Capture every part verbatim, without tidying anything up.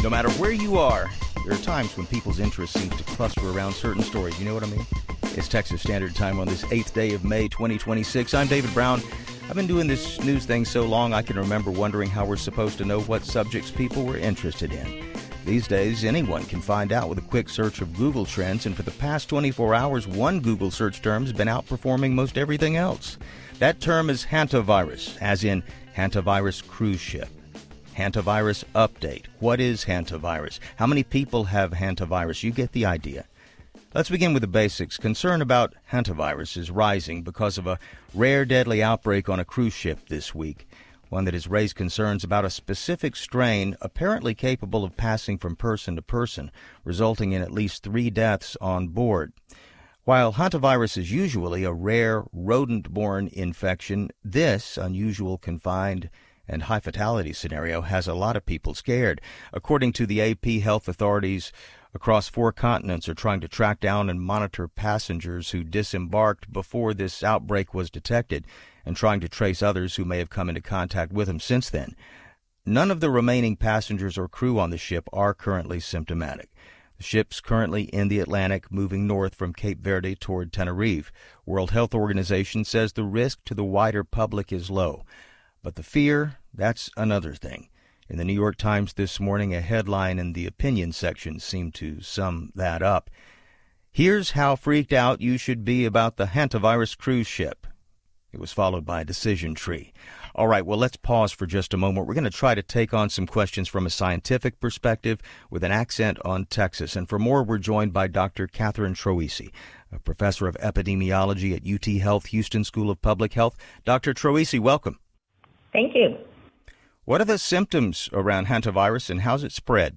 No matter where you are, there are times when people's interest seems to cluster around certain stories. You know what I mean? It's Texas Standard Time on this eighth day of May, twenty twenty-six. I'm David Brown. I've been doing this news thing so long I can remember wondering how we're supposed to know what subjects people were interested in. These days, anyone can find out with a quick search of Google Trends, and for the past twenty-four hours, one Google search term has been outperforming most everything else. That term is hantavirus, as in hantavirus cruise ship. Hantavirus update. What is hantavirus? How many people have hantavirus? You get the idea. Let's begin with the basics. Concern about hantavirus is rising because of a rare deadly outbreak on a cruise ship this week, one that has raised concerns about a specific strain apparently capable of passing from person to person, resulting in at least three deaths on board. While hantavirus is usually a rare rodent-borne infection, this unusual confined and high fatality scenario has a lot of people scared. According to the A P, health authorities across four continents are trying to track down and monitor passengers who disembarked before this outbreak was detected and trying to trace others who may have come into contact with them since then. None of the remaining passengers or crew on the ship are currently symptomatic. The ship's currently in the Atlantic, moving north from Cape Verde toward Tenerife. World Health Organization says the risk to the wider public is low. But the fear, that's another thing. In the New York Times this morning, a headline in the opinion section seemed to sum that up. Here's how freaked out you should be about the hantavirus cruise ship. It was followed by a decision tree. All right, well, let's pause for just a moment. We're going to try to take on some questions from a scientific perspective with an accent on Texas. And for more, we're joined by Doctor Catherine Troisi, a professor of epidemiology at U T Health Houston School of Public Health. Doctor Troisi, welcome. Thank you. What are the symptoms around hantavirus and how's it spread?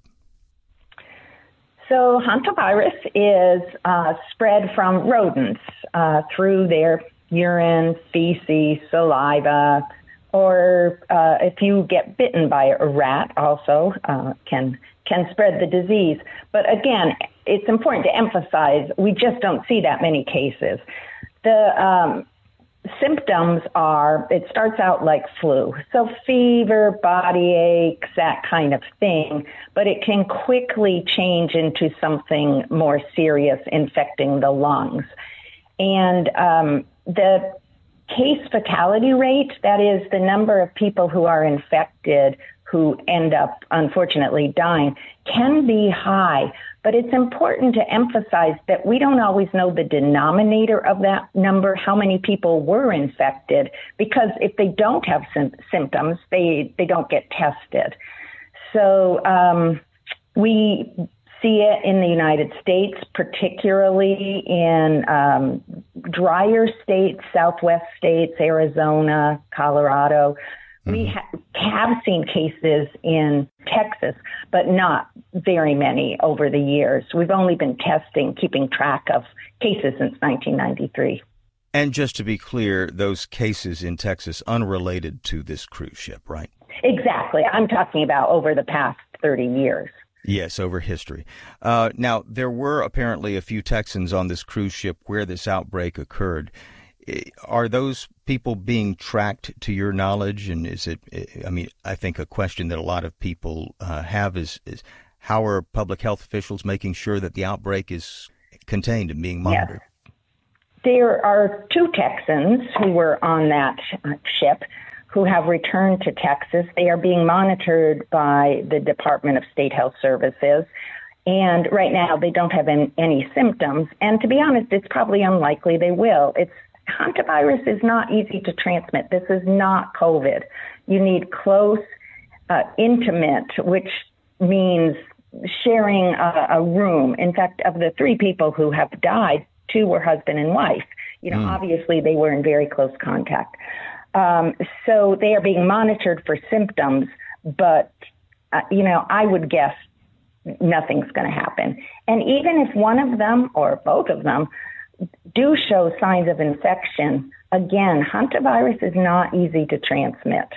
So hantavirus is uh, spread from rodents uh, through their urine, feces, saliva, or uh, if you get bitten by a rat also uh, can can spread the disease. But again, it's important to emphasize we just don't see that many cases. The um, symptoms are, it starts out like flu. So fever, body aches, that kind of thing, but it can quickly change into something more serious, infecting the lungs. And um, the case fatality rate, that is the number of people who are infected who end up, unfortunately, dying, can be high. But it's important to emphasize that we don't always know the denominator of that number, how many people were infected, because if they don't have sim- symptoms, they, they don't get tested. So um, we see it in the United States, particularly in um, drier states, Southwest states, Arizona, Colorado. We ha- have seen cases in Texas, but not very many over the years. We've only been testing, keeping track of cases since nineteen ninety-three. And just to be clear, those cases in Texas unrelated to this cruise ship, right? Exactly. I'm talking about over the past thirty years. Yes, over history. Uh, now, there were apparently a few Texans on this cruise ship where this outbreak occurred. Are those people being tracked to your knowledge? And is it, I mean, I think a question that a lot of people uh, have is, is how are public health officials making sure that the outbreak is contained and being monitored? Yes. There are two Texans who were on that ship who have returned to Texas. They are being monitored by the Department of State Health Services. And right now they don't have any, any symptoms. And to be honest, it's probably unlikely they will. It's Hantavirus is not easy to transmit. This is not COVID. You need close, uh, intimate, which means sharing a, a room. In fact, of the three people who have died, two were husband and wife. You know, mm. obviously they were in very close contact. Um, so they are being monitored for symptoms, but, uh, you know, I would guess nothing's going to happen. And even if one of them or both of them do show signs of infection, again, hantavirus is not easy to transmit.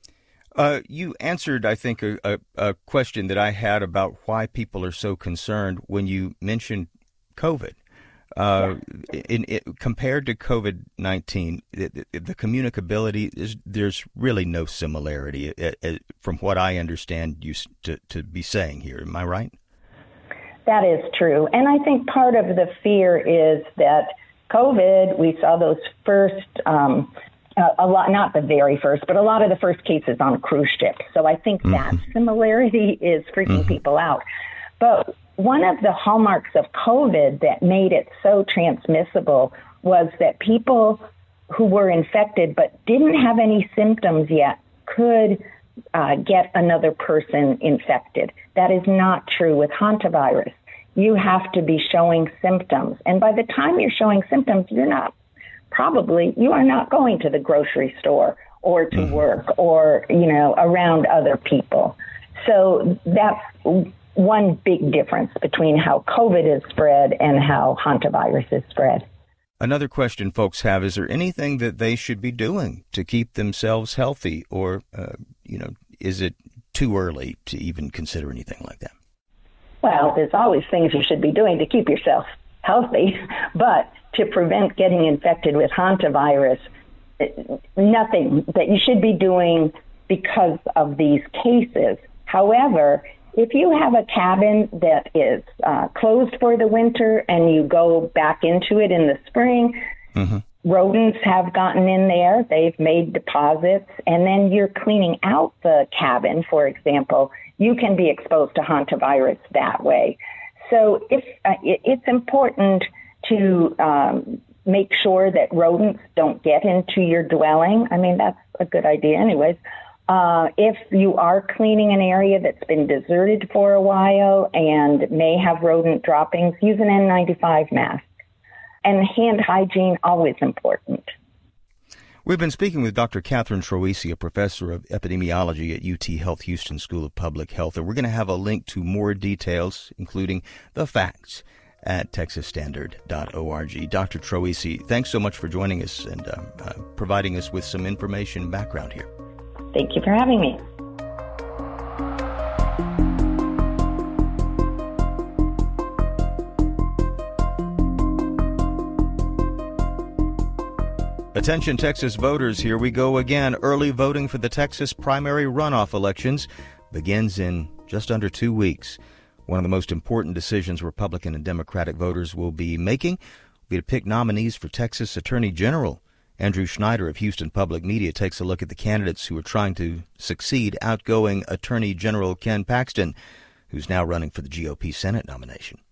Uh, you answered, I think, a, a, a question that I had about why people are so concerned when you mentioned COVID. Uh, yeah. in, in, compared to COVID nineteen, the, the communicability, is there's really no similarity it, it, from what I understand you to, to be saying here. Am I right? That is true. And I think part of the fear is that COVID, we saw those first, um, uh, a lot, not the very first, but a lot of the first cases on cruise ships. So I think mm-hmm. that similarity is freaking mm-hmm. people out. But one of the hallmarks of COVID that made it so transmissible was that people who were infected but didn't have any symptoms yet could uh, get another person infected. That is not true with hantavirus. You have to be showing symptoms. And by the time you're showing symptoms, you're not probably, you are not going to the grocery store or to mm-hmm. work or, you know, around other people. So that's one big difference between how COVID is spread and how hantavirus is spread. Another question folks have, is there anything that they should be doing to keep themselves healthy? Or, uh, you know, is it too early to even consider anything like that? Well, there's always things you should be doing to keep yourself healthy, but to prevent getting infected with hantavirus, nothing that you should be doing because of these cases. However, if you have a cabin that is uh, closed for the winter and you go back into it in the spring, mm-hmm. rodents have gotten in there, they've made deposits, and then you're cleaning out the cabin, for example, you can be exposed to hantavirus that way. So if, uh, it, it's important to um, make sure that rodents don't get into your dwelling. I mean, that's a good idea anyways. Uh, if you are cleaning an area that's been deserted for a while and may have rodent droppings, use an N ninety-five mask. And hand hygiene, always important. We've been speaking with Doctor Catherine Troisi, a professor of epidemiology at U T Health Houston School of Public Health. And we're going to have a link to more details, including the facts, at texas standard dot org. Doctor Troisi, thanks so much for joining us and uh, uh, providing us with some information and background here. Thank you for having me. Attention Texas voters, here we go again. Early voting for the Texas primary runoff elections begins in just under two weeks. One of the most important decisions Republican and Democratic voters will be making will be to pick nominees for Texas Attorney General. Andrew Schneider of Houston Public Media takes a look at the candidates who are trying to succeed outgoing Attorney General Ken Paxton, who's now running for the G O P Senate nomination.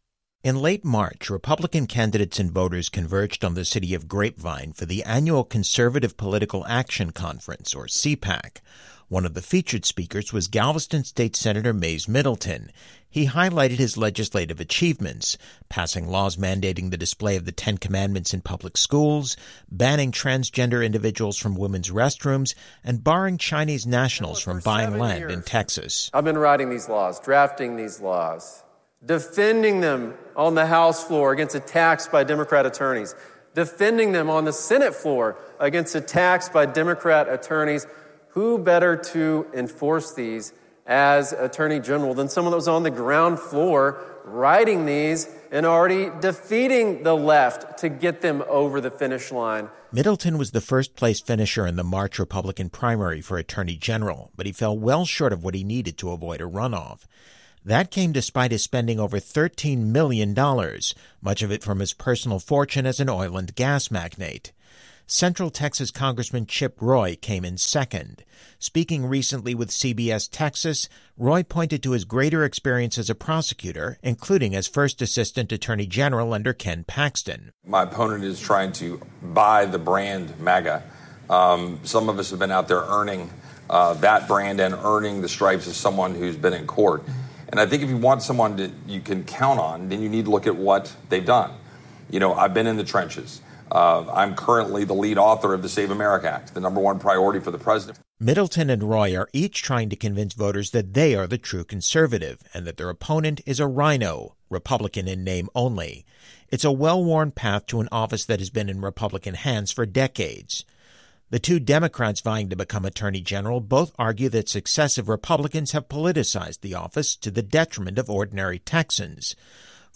In late March, Republican candidates and voters converged on the city of Grapevine for the annual Conservative Political Action Conference, or C PAC. One of the featured speakers was Galveston State Senator Mays Middleton. He highlighted his legislative achievements, passing laws mandating the display of the Ten Commandments in public schools, banning transgender individuals from women's restrooms, and barring Chinese nationals from buying land years, in Texas. I've been writing these laws, drafting these laws, defending them on the House floor against attacks by Democrat attorneys, defending them on the Senate floor against attacks by Democrat attorneys. Who better to enforce these as Attorney General than someone that was on the ground floor writing these and already defeating the left to get them over the finish line? Middleton was the first-place finisher in the March Republican primary for Attorney General, but he fell well short of what he needed to avoid a runoff. That came despite his spending over thirteen million dollars, much of it from his personal fortune as an oil and gas magnate. Central Texas Congressman Chip Roy came in second. Speaking recently with C B S Texas, Roy pointed to his greater experience as a prosecutor, including as first assistant attorney general under Ken Paxton. My opponent is trying to buy the brand MAGA. Um, some of us have been out there earning uh, that brand and earning the stripes of someone who's been in court. And I think if you want someone that you can count on, then you need to look at what they've done. You know, I've been in the trenches. Uh, I'm currently the lead author of the Save America Act, the number one priority for the president. Middleton and Roy are each trying to convince voters that they are the true conservative and that their opponent is a rhino, Republican in name only. It's a well-worn path to an office that has been in Republican hands for decades. The two Democrats vying to become Attorney General both argue that successive Republicans have politicized the office to the detriment of ordinary Texans.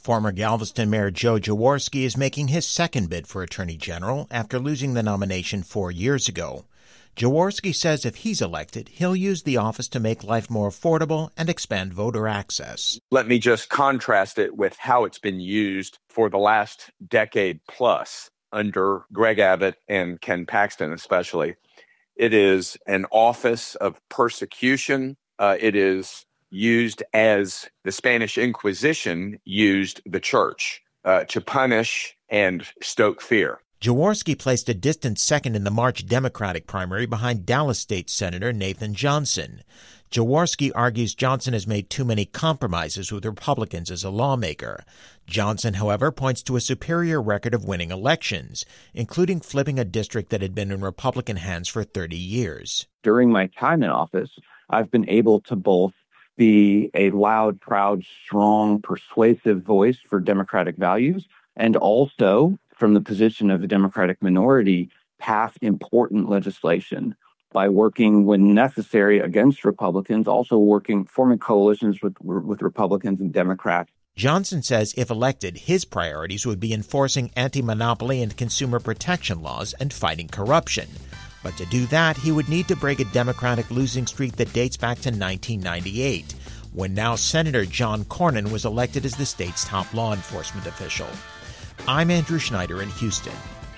Former Galveston Mayor Joe Jaworski is making his second bid for Attorney General after losing the nomination four years ago. Jaworski says if he's elected, he'll use the office to make life more affordable and expand voter access. Let me just contrast it with how it's been used for the last decade plus under Greg Abbott and Ken Paxton especially. It is an office of persecution. Uh, it is used as the Spanish Inquisition used the church uh, to punish and stoke fear. Jaworski placed a distant second in the March Democratic primary behind Dallas State Senator Nathan Johnson. Jaworski argues Johnson has made too many compromises with Republicans as a lawmaker. Johnson, however, points to a superior record of winning elections, including flipping a district that had been in Republican hands for thirty years. During my time in office, I've been able to both be a loud, proud, strong, persuasive voice for Democratic values, and also, from the position of the Democratic minority, pass important legislation by working when necessary against Republicans, also working, forming coalitions with, with Republicans and Democrats. Johnson says if elected, his priorities would be enforcing anti-monopoly and consumer protection laws and fighting corruption. But to do that, he would need to break a Democratic losing streak that dates back to nineteen ninety-eight, when now Senator John Cornyn was elected as the state's top law enforcement official. I'm Andrew Schneider in Houston.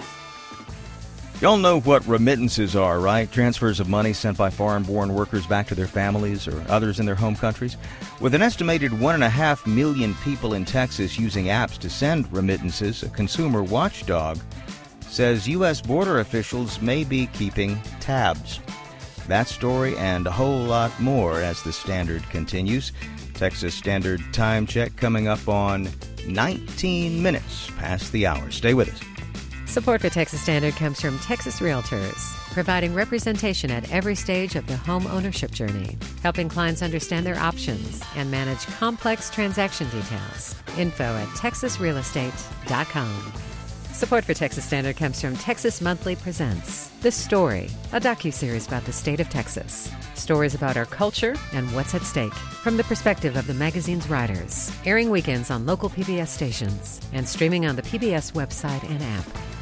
Y'all know what remittances are, right? Transfers of money sent by foreign-born workers back to their families or others in their home countries. With an estimated one and a half million people in Texas using apps to send remittances, a consumer watchdog says U S border officials may be keeping tabs. That story and a whole lot more as the Standard continues. Texas Standard Time Check coming up on nineteen minutes past the hour. Stay with us. Support for Texas Standard comes from Texas Realtors, providing representation at every stage of the home ownership journey, helping clients understand their options and manage complex transaction details. Info at texas real estate dot com. Support for Texas Standard comes from Texas Monthly Presents The Story, a docuseries about the state of Texas. Stories about our culture and what's at stake from the perspective of the magazine's writers. Airing weekends on local P B S stations and streaming on the P B S website and app.